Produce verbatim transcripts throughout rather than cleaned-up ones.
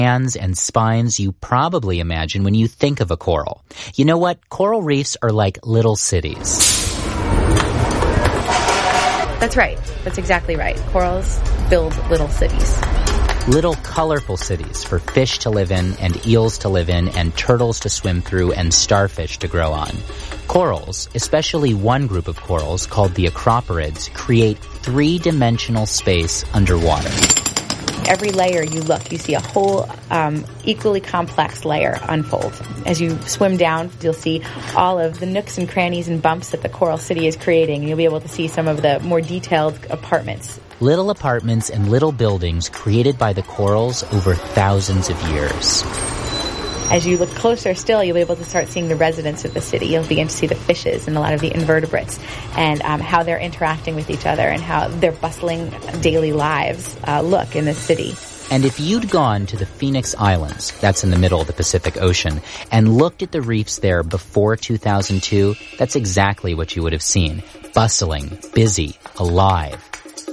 hands and spines you probably imagine when you think of a coral. You know what? Coral reefs are like little cities. That's right. That's exactly right. Corals build little cities. Little colorful cities for fish to live in and eels to live in and turtles to swim through and starfish to grow on. Corals, especially one group of corals called the acroporids, create three-dimensional space underwater. Every layer you look, you see a whole um, equally complex layer unfold. As you swim down, you'll see all of the nooks and crannies and bumps that the coral city is creating. You'll be able to see some of the more detailed apartments. Little apartments and little buildings created by the corals over thousands of years. As you look closer still, you'll be able to start seeing the residents of the city. You'll begin to see the fishes and a lot of the invertebrates and um, how they're interacting with each other and how their bustling daily lives uh, look in the city. And if you'd gone to the Phoenix Islands, that's in the middle of the Pacific Ocean, and looked at the reefs there before two thousand two, that's exactly what you would have seen. Bustling, busy, alive.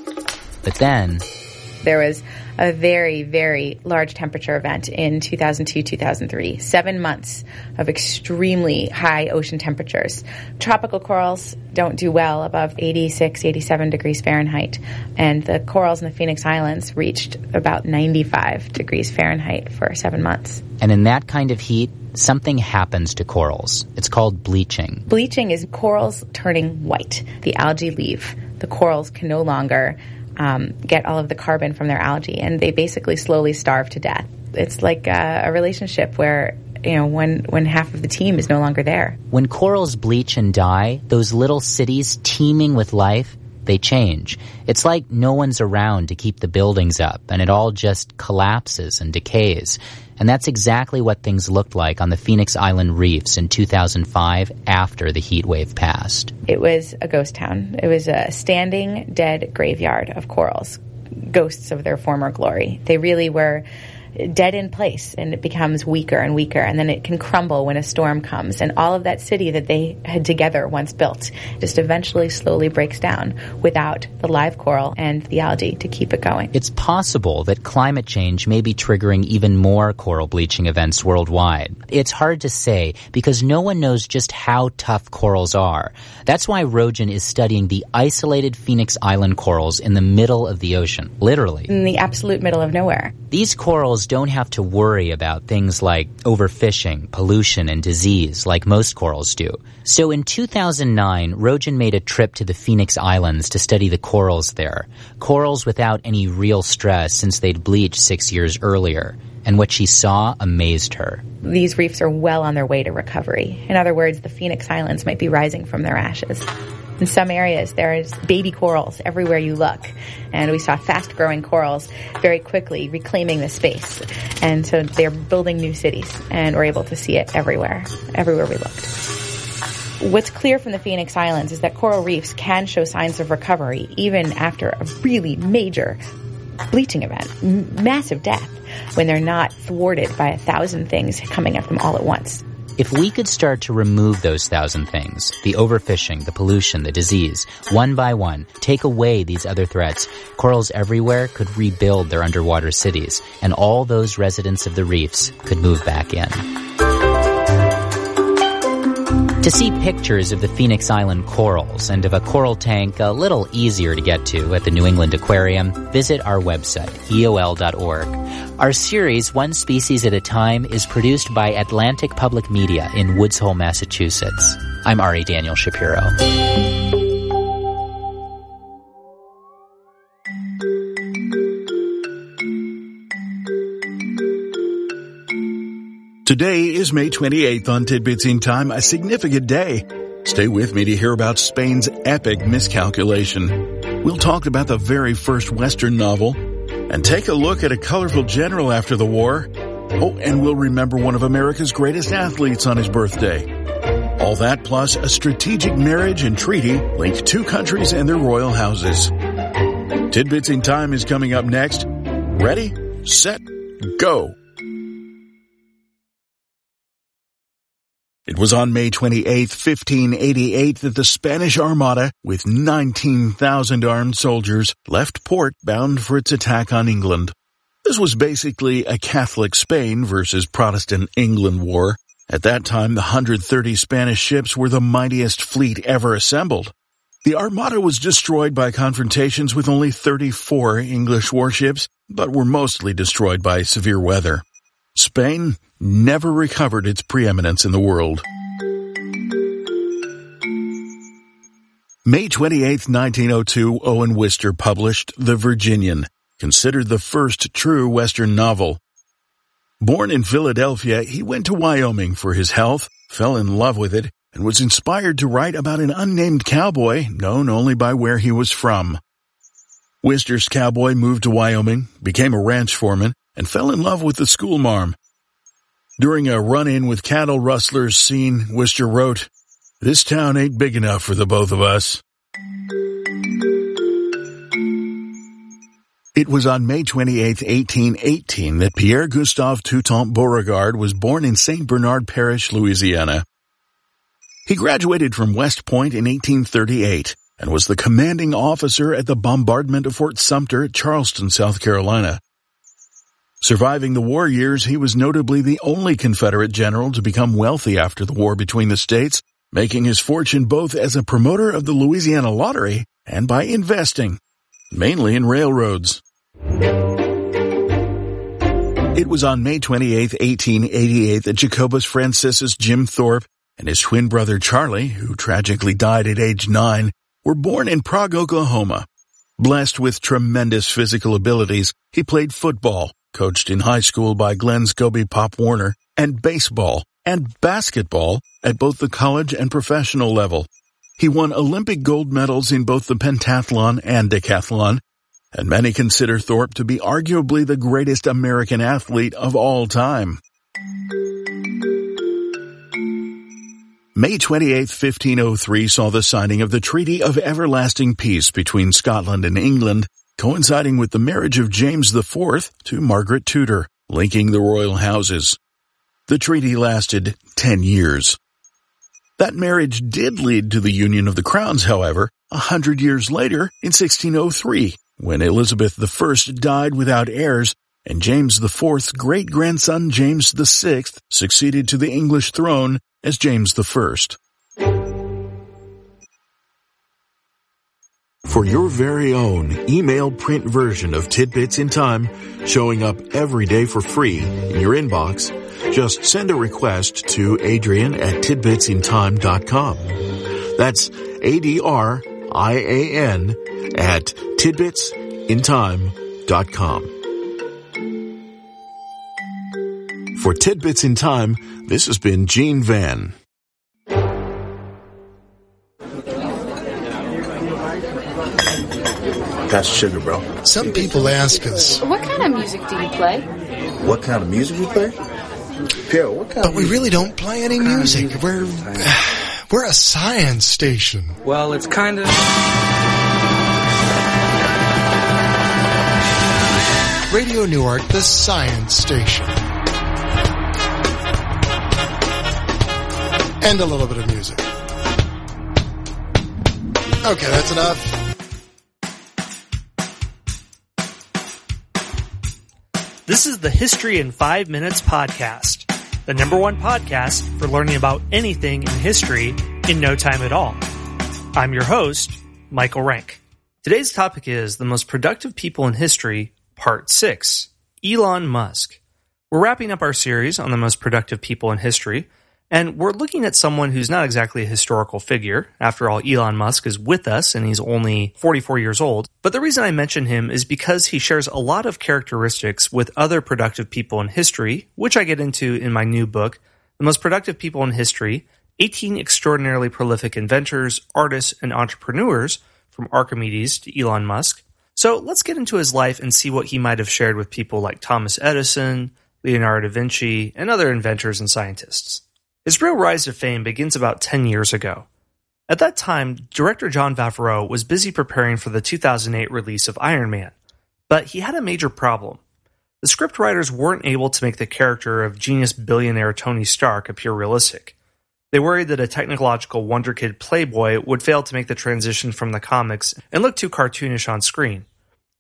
But then there was a very, very large temperature event in two thousand two, two thousand three. Seven months of extremely high ocean temperatures. Tropical corals don't do well above eighty-six, eighty-seven degrees Fahrenheit. And the corals in the Phoenix Islands reached about ninety-five degrees Fahrenheit for seven months. And in that kind of heat, something happens to corals. It's called bleaching. Bleaching is corals turning white. The algae leave. The corals can no longer Um, get all of the carbon from their algae, and they basically slowly starve to death. It's like a, a relationship where, you know, when, when half of the team is no longer there. When corals bleach and die, those little cities teeming with life, they change. It's like no one's around to keep the buildings up, and it all just collapses and decays. And that's exactly what things looked like on the Phoenix Island reefs in two thousand five after the heat wave passed. It was a ghost town. It was a standing, dead graveyard of corals, ghosts of their former glory. They really were dead in place, and it becomes weaker and weaker, and then it can crumble when a storm comes, and all of that city that they had together once built just eventually slowly breaks down without the live coral and the algae to keep it going. It's possible that climate change may be triggering even more coral bleaching events worldwide. It's hard to say because no one knows just how tough corals are. That's why Rojan is studying the isolated Phoenix Island corals in the middle of the ocean, literally. In the absolute middle of nowhere. These corals don't have to worry about things like overfishing, pollution, and disease like most corals do. So in two thousand nine, Rojan made a trip to the Phoenix Islands to study the corals there. Corals without any real stress since they'd bleached six years earlier. And what she saw amazed her. These reefs are well on their way to recovery. In other words, the Phoenix Islands might be rising from their ashes. In some areas, there's baby corals everywhere you look. And we saw fast-growing corals very quickly reclaiming the space. And so they're building new cities, and we're able to see it everywhere, everywhere we looked. What's clear from the Phoenix Islands is that coral reefs can show signs of recovery even after a really major bleaching event, m- massive death, when they're not thwarted by a thousand things coming at them all at once. If we could start to remove those thousand things, the overfishing, the pollution, the disease, one by one, take away these other threats, corals everywhere could rebuild their underwater cities, and all those residents of the reefs could move back in. To see pictures of the Phoenix Island corals and of a coral tank a little easier to get to at the New England Aquarium, visit our website, E O L dot org. Our series, One Species at a Time, is produced by Atlantic Public Media in Woods Hole, Massachusetts. I'm Ari Daniel Shapiro. Today is May twenty-eighth on Tidbits in Time, a significant day. Stay with me to hear about Spain's epic miscalculation. We'll talk about the very first Western novel and take a look at a colorful general after the war. Oh, and we'll remember one of America's greatest athletes on his birthday. All that plus a strategic marriage and treaty link two countries and their royal houses. Tidbits in Time is coming up next. Ready, set, go. It was on May twenty-eighth, fifteen eighty-eight that the Spanish Armada, with nineteen thousand armed soldiers, left port bound for its attack on England. This was basically a Catholic Spain versus Protestant England war. At that time, the one hundred thirty Spanish ships were the mightiest fleet ever assembled. The Armada was destroyed by confrontations with only thirty-four English warships, but were mostly destroyed by severe weather. Spain never recovered its preeminence in the world. May twenty-eighth, nineteen oh two, Owen Wister published The Virginian, considered the first true Western novel. Born in Philadelphia, he went to Wyoming for his health, fell in love with it, and was inspired to write about an unnamed cowboy known only by where he was from. Wister's cowboy moved to Wyoming, became a ranch foreman, and fell in love with the schoolmarm. During a run-in with cattle rustlers scene, Wister wrote, "This town ain't big enough for the both of us." It was on May twenty-eighth, eighteen eighteen, that Pierre-Gustave Toutant Beauregard was born in Saint Bernard Parish, Louisiana. He graduated from West Point in eighteen thirty-eight and was the commanding officer at the bombardment of Fort Sumter at Charleston, South Carolina. Surviving the war years, he was notably the only Confederate general to become wealthy after the war between the states, making his fortune both as a promoter of the Louisiana Lottery and by investing, mainly in railroads. It was on May twenty-eighth, eighteen eighty-eight that Jacobus Franciscus Jim Thorpe and his twin brother Charlie, who tragically died at age nine, were born in Prague, Oklahoma. Blessed with tremendous physical abilities, he played football, coached in high school by Glenn Scobie Pop Warner, and baseball and basketball at both the college and professional level. He won Olympic gold medals in both the pentathlon and decathlon, and many consider Thorpe to be arguably the greatest American athlete of all time. May twenty-eighth, fifteen oh three saw the signing of the Treaty of Everlasting Peace between Scotland and England, coinciding with the marriage of James the Fourth to Margaret Tudor, linking the royal houses. The treaty lasted ten years. That marriage did lead to the union of the crowns, however, a hundred years later in sixteen oh three, when Elizabeth the First died without heirs, and James the Fourth's great-grandson James the Sixth succeeded to the English throne as James the First. For your very own email print version of Tidbits in Time, showing up every day for free in your inbox, just send a request to Adrian at tidbits in time dot com. That's A D R I A N at tidbits in time dot com. For Tidbits in Time, this has been Gene Van. That's sugar, bro. Some people ask us, what kind of music do you play? What kind of music we play? Pierre, what kind but of we music? really don't play any music. music We're we're a science station. Well, it's kind of... Radio Newark, the science station. And a little bit of music. Okay, that's enough. This is the History in Five Minutes podcast, the number one podcast for learning about anything in history in no time at all. I'm your host, Michael Rank. Today's topic is the most productive people in history, part six, Elon Musk. We're wrapping up our series on the most productive people in history, and we're looking at someone who's not exactly a historical figure. After all, Elon Musk is with us and he's only forty-four years old. But the reason I mention him is because he shares a lot of characteristics with other productive people in history, which I get into in my new book, The Most Productive People in History, eighteen Extraordinarily Prolific Inventors, Artists, and Entrepreneurs, from Archimedes to Elon Musk. So let's get into his life and see what he might have shared with people like Thomas Edison, Leonardo da Vinci, and other inventors and scientists. His real rise to fame begins about ten years ago. At that time, director Jon Favreau was busy preparing for the two thousand eight release of Iron Man, but he had a major problem. The scriptwriters weren't able to make the character of genius billionaire Tony Stark appear realistic. They worried that a technological wonderkid playboy would fail to make the transition from the comics and look too cartoonish on screen.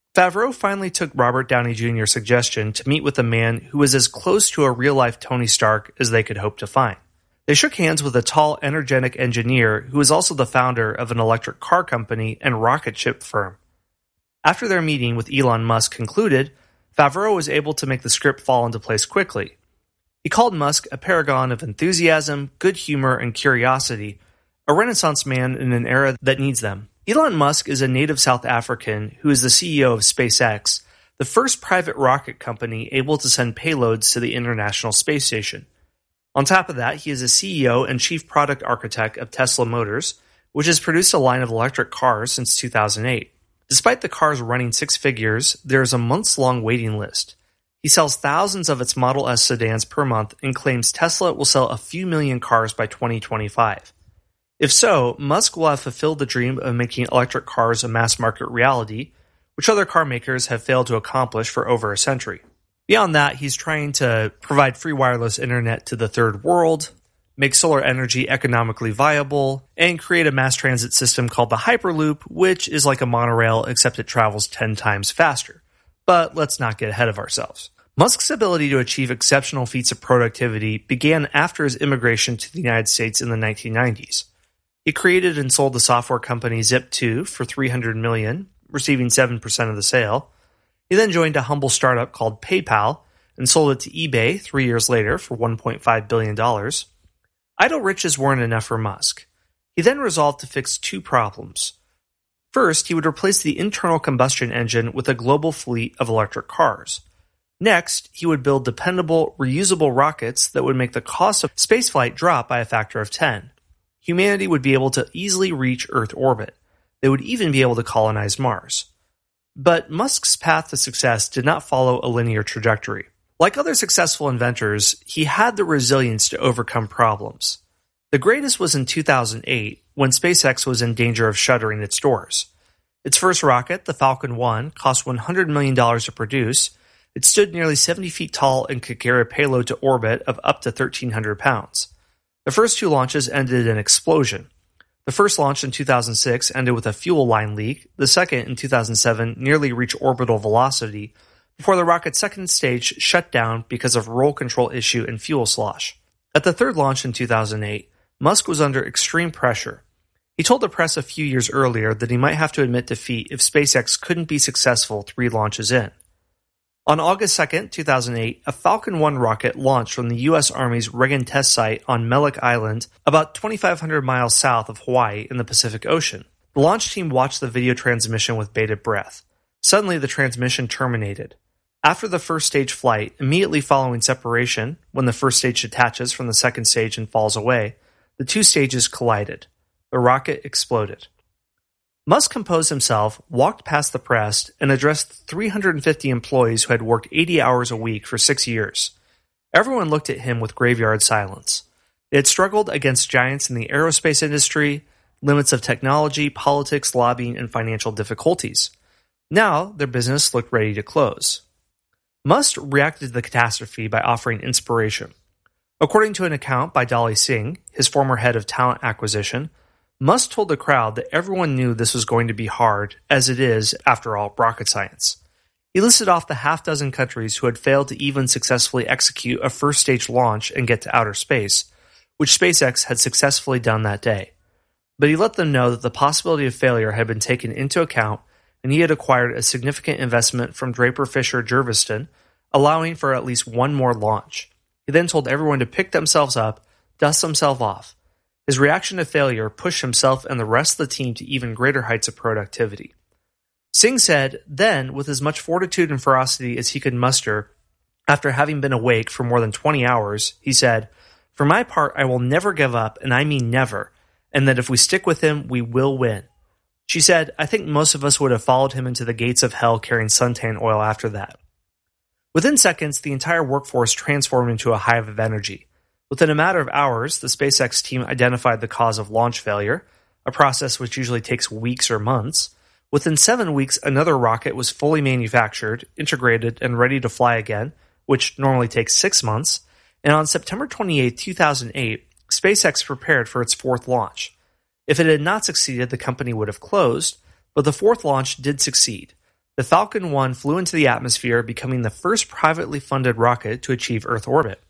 Favreau finally took Robert Downey Junior's suggestion to meet with a man who was as close to a real-life Tony Stark as they could hope to find. They shook hands with a tall, energetic engineer who was also the founder of an electric car company and rocket ship firm. After their meeting with Elon Musk concluded, Favreau was able to make the script fall into place quickly. He called Musk a paragon of enthusiasm, good humor, and curiosity, a Renaissance man in an era that needs them. Elon Musk is a native South African who is the C E O of SpaceX, the first private rocket company able to send payloads to the International Space Station. On top of that, he is a C E O and chief product architect of Tesla Motors, which has produced a line of electric cars since two thousand eight. Despite the cars running six figures, there is a months-long waiting list. He sells thousands of its Model S sedans per month and claims Tesla will sell a few million cars by twenty twenty-five. If so, Musk will have fulfilled the dream of making electric cars a mass-market reality, which other car makers have failed to accomplish for over a century. Beyond that, he's trying to provide free wireless internet to the third world, make solar energy economically viable, and create a mass transit system called the Hyperloop, which is like a monorail except it travels ten times faster. But let's not get ahead of ourselves. Musk's ability to achieve exceptional feats of productivity began after his immigration to the United States in the nineteen nineties. He created and sold the software company Zip two for three hundred million dollars, receiving seven percent of the sale. He then joined a humble startup called PayPal and sold it to eBay three years later for one point five billion dollars. Idle riches weren't enough for Musk. He then resolved to fix two problems. First, he would replace the internal combustion engine with a global fleet of electric cars. Next, he would build dependable, reusable rockets that would make the cost of spaceflight drop by a factor of ten. Humanity would be able to easily reach Earth orbit. They would even be able to colonize Mars. But Musk's path to success did not follow a linear trajectory. Like other successful inventors, he had the resilience to overcome problems. The greatest was in two thousand eight, when SpaceX was in danger of shuttering its doors. Its first rocket, the Falcon one, cost one hundred million dollars to produce. It stood nearly seventy feet tall and could carry a payload to orbit of up to thirteen hundred pounds. The first two launches ended in an explosion. The first launch in two thousand six ended with a fuel line leak. The second, in two thousand seven, nearly reached orbital velocity before the rocket's second stage shut down because of roll control issue and fuel slosh. At the third launch in two thousand eight, Musk was under extreme pressure. He told the press a few years earlier that he might have to admit defeat if SpaceX couldn't be successful three launches in. On August second, two thousand eight, a Falcon one rocket launched from the U S Army's Reagan test site on Melik Island, about twenty-five hundred miles south of Hawaii in the Pacific Ocean. The launch team watched the video transmission with bated breath. Suddenly, the transmission terminated. After the first stage flight, immediately following separation, when the first stage detaches from the second stage and falls away, the two stages collided. The rocket exploded. Musk composed himself, walked past the press, and addressed three hundred fifty employees who had worked eighty hours a week for six years. Everyone looked at him with graveyard silence. They had struggled against giants in the aerospace industry, limits of technology, politics, lobbying, and financial difficulties. Now, their business looked ready to close. Musk reacted to the catastrophe by offering inspiration. According to an account by Dolly Singh, his former head of talent acquisition, Musk told the crowd that everyone knew this was going to be hard, as it is, after all, rocket science. He listed off the half dozen countries who had failed to even successfully execute a first stage launch and get to outer space, which SpaceX had successfully done that day. But he let them know that the possibility of failure had been taken into account, and he had acquired a significant investment from Draper Fisher Jurvetson, allowing for at least one more launch. He then told everyone to pick themselves up, dust themselves off. His reaction to failure pushed himself and the rest of the team to even greater heights of productivity. Singh said, then, with as much fortitude and ferocity as he could muster, after having been awake for more than twenty hours, he said, "For my part, I will never give up, and I mean never, and that if we stick with him, we will win." She said, "I think most of us would have followed him into the gates of hell carrying suntan oil after that." Within seconds, the entire workforce transformed into a hive of energy. Within a matter of hours, the SpaceX team identified the cause of launch failure, a process which usually takes weeks or months. Within seven weeks, another rocket was fully manufactured, integrated, and ready to fly again, which normally takes six months. And on September twenty-eighth, two thousand eight, SpaceX prepared for its fourth launch. If it had not succeeded, the company would have closed, but the fourth launch did succeed. The Falcon one flew into the atmosphere, becoming the first privately funded rocket to achieve Earth orbit.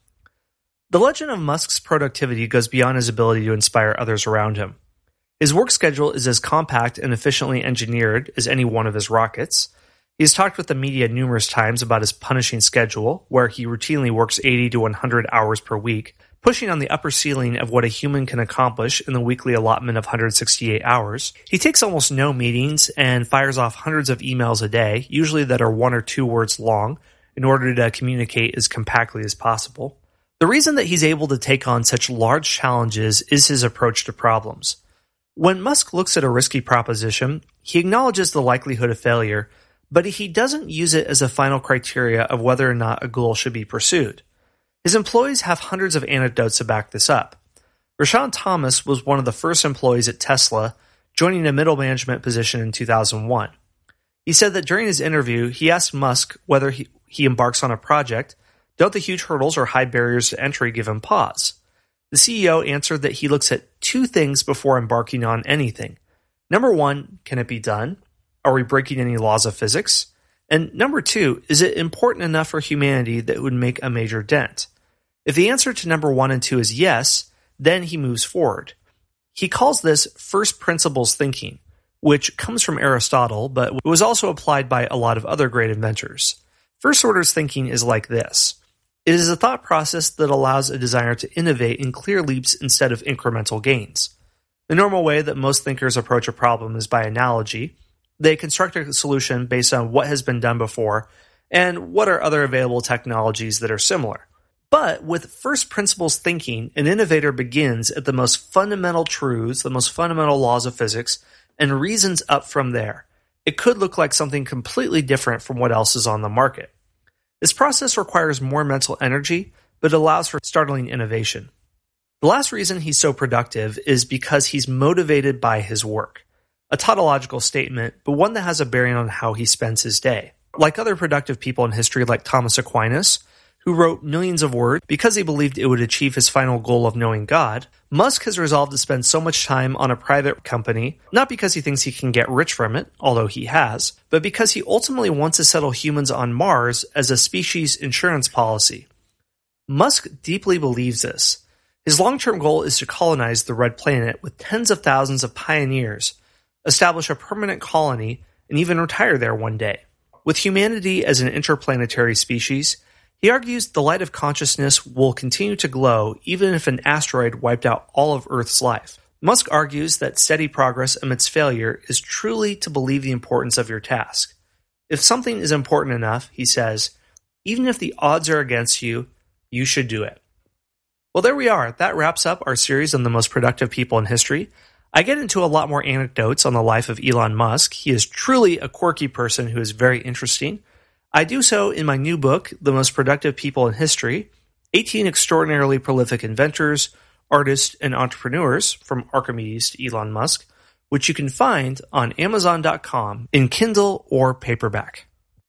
The legend of Musk's productivity goes beyond his ability to inspire others around him. His work schedule is as compact and efficiently engineered as any one of his rockets. He has talked with the media numerous times about his punishing schedule, where he routinely works eighty to one hundred hours per week, pushing on the upper ceiling of what a human can accomplish in the weekly allotment of one hundred sixty-eight hours. He takes almost no meetings and fires off hundreds of emails a day, usually that are one or two words long, in order to communicate as compactly as possible. The reason that he's able to take on such large challenges is his approach to problems. When Musk looks at a risky proposition, he acknowledges the likelihood of failure, but he doesn't use it as a final criteria of whether or not a goal should be pursued. His employees have hundreds of anecdotes to back this up. Rashawn Thomas was one of the first employees at Tesla, joining a middle management position in two thousand one. He said that during his interview, he asked Musk whether he, he embarks on a project, don't the huge hurdles or high barriers to entry give him pause? The C E O answered that he looks at two things before embarking on anything. Number one, can it be done? Are we breaking any laws of physics? And number two, is it important enough for humanity that it would make a major dent? If the answer to number one and two is yes, then he moves forward. He calls this first principles thinking, which comes from Aristotle, but was also applied by a lot of other great inventors. First orders thinking is like this. It is a thought process that allows a designer to innovate in clear leaps instead of incremental gains. The normal way that most thinkers approach a problem is by analogy. They construct a solution based on what has been done before and what are other available technologies that are similar. But with first principles thinking, an innovator begins at the most fundamental truths, the most fundamental laws of physics, and reasons up from there. It could look like something completely different from what else is on the market. This process requires more mental energy, but allows for startling innovation. The last reason he's so productive is because he's motivated by his work. A tautological statement, but one that has a bearing on how he spends his day. Like other productive people in history like Thomas Aquinas, who wrote millions of words because he believed it would achieve his final goal of knowing God, Musk has resolved to spend so much time on a private company, not because he thinks he can get rich from it, although he has, but because he ultimately wants to settle humans on Mars as a species insurance policy. Musk deeply believes this. His long-term goal is to colonize the Red Planet with tens of thousands of pioneers, establish a permanent colony, and even retire there one day. With humanity as an interplanetary species, he argues the light of consciousness will continue to glow even if an asteroid wiped out all of Earth's life. Musk argues that steady progress amidst failure is truly to believe the importance of your task. If something is important enough, he says, even if the odds are against you, you should do it. Well, there we are. That wraps up our series on the most productive people in history. I get into a lot more anecdotes on the life of Elon Musk. He is truly a quirky person who is very interesting. I do so in my new book, The Most Productive People in History, eighteen Extraordinarily Prolific Inventors, Artists, and Entrepreneurs from Archimedes to Elon Musk, which you can find on Amazon dot com in Kindle or paperback.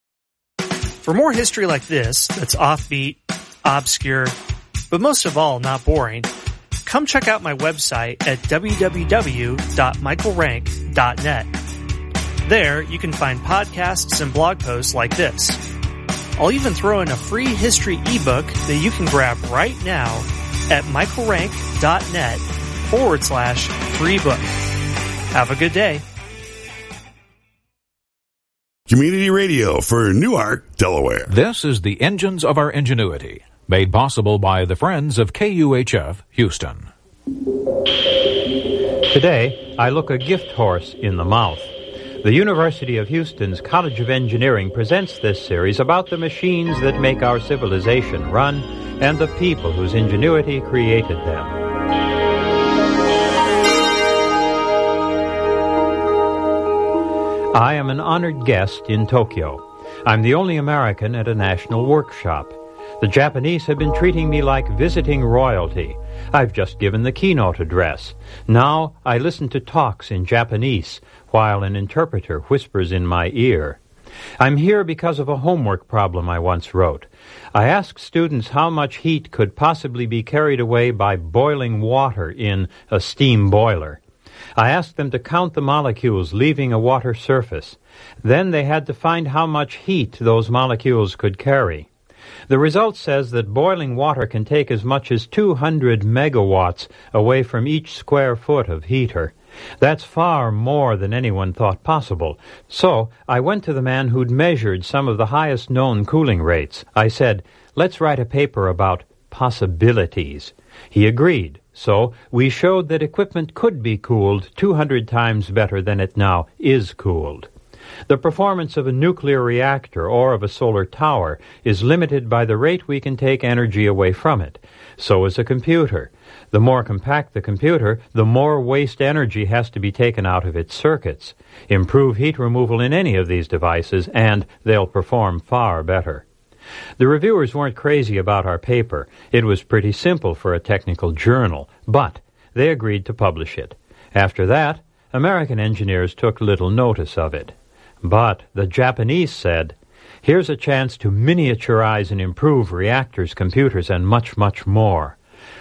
For more history like this, that's offbeat, obscure, but most of all, not boring, come check out my website at w w w dot michael rank dot net. There, you can find podcasts and blog posts like this. I'll even throw in a free history ebook that you can grab right now at michael rank dot net forward slash free book. Have a good day. Community radio for Newark, Delaware. This is the Engines of Our Ingenuity, made possible by the Friends of K U H F Houston. Today, I look a gift horse in the mouth. The University of Houston's College of Engineering presents this series about the machines that make our civilization run and the people whose ingenuity created them. I am an honored guest in Tokyo. I'm the only American at a national workshop. The Japanese have been treating me like visiting royalty. I've just given the keynote address. Now I listen to talks in Japanese, while an interpreter whispers in my ear. I'm here because of a homework problem I once wrote. I asked students how much heat could possibly be carried away by boiling water in a steam boiler. I asked them to count the molecules leaving a water surface. Then they had to find how much heat those molecules could carry. The result says that boiling water can take as much as two hundred megawatts away from each square foot of heater. That's far more than anyone thought possible. So I went to the man who'd measured some of the highest known cooling rates. I said, let's write a paper about possibilities. He agreed. So we showed that equipment could be cooled two hundred times better than it now is cooled. The performance of a nuclear reactor or of a solar tower is limited by the rate we can take energy away from it. So is a computer. The more compact the computer, the more waste energy has to be taken out of its circuits. Improve heat removal in any of these devices, and they'll perform far better. The reviewers weren't crazy about our paper. It was pretty simple for a technical journal, but they agreed to publish it. After that, American engineers took little notice of it. But the Japanese said, here's a chance to miniaturize and improve reactors, computers, and much, much more.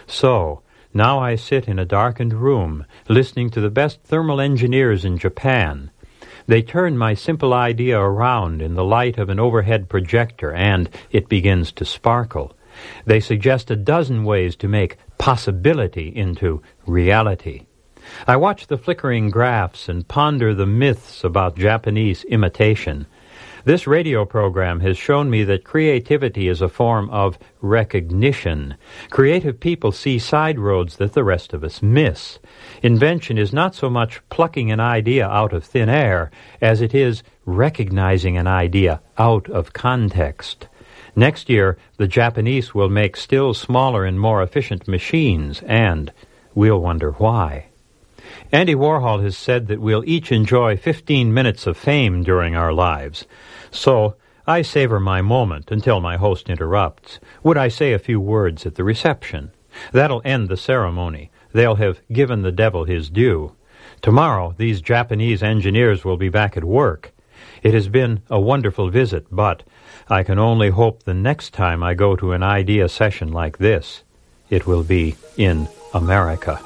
So, now I sit in a darkened room, listening to the best thermal engineers in Japan. They turn my simple idea around in the light of an overhead projector, and it begins to sparkle. They suggest a dozen ways to make possibility into reality. I watch the flickering graphs and ponder the myths about Japanese imitation. This radio program has shown me that creativity is a form of recognition. Creative people see side roads that the rest of us miss. Invention is not so much plucking an idea out of thin air as it is recognizing an idea out of context. Next year, the Japanese will make still smaller and more efficient machines, and we'll wonder why. Andy Warhol has said that we'll each enjoy fifteen minutes of fame during our lives. So, I savor my moment until my host interrupts. Would I say a few words at the reception? That'll end the ceremony. They'll have given the devil his due. Tomorrow, these Japanese engineers will be back at work. It has been a wonderful visit, but I can only hope the next time I go to an idea session like this, it will be in America.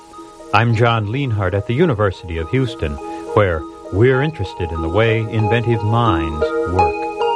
I'm John Lienhardt at the University of Houston, where we're interested in the way inventive minds work.